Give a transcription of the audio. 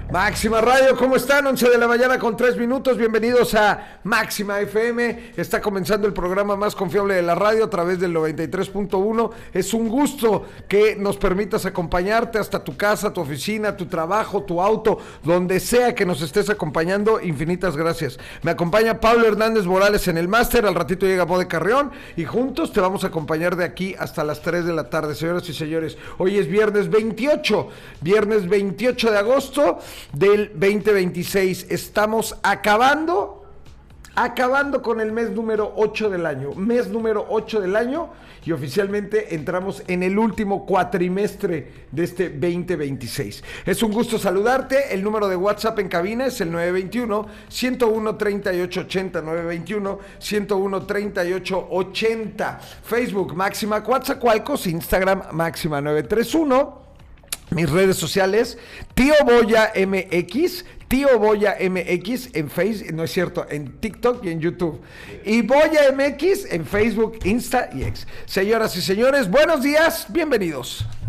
Máxima Radio, ¿cómo están? 11 de la mañana con 3 minutos, bienvenidos a Máxima FM. Está comenzando el programa más confiable de la radio a través del 93.1. Es un gusto que nos permitas acompañarte hasta tu casa, tu oficina, tu trabajo, tu auto, donde sea que nos estés acompañando. Infinitas gracias. Me acompaña Pablo Hernández Morales en el máster, al ratito llega Bode Carrión y juntos te vamos a acompañar de aquí hasta las 3 de la tarde. Señoras y señores, hoy es viernes 28 de agosto del 2026. Estamos acabando con el mes número 8 del año, y oficialmente entramos en el último cuatrimestre de este 2026. Es un gusto saludarte. El número de WhatsApp en cabina es el 921-101-3880, 921-101-3880. Facebook Máxima Coatzacoalcos, Instagram Máxima 931. Mis redes sociales, Tío Boya MX en Facebook, no es cierto, en TikTok y en YouTube. Y Boya MX en Facebook, Insta y X. Señoras y señores, buenos días, bienvenidos.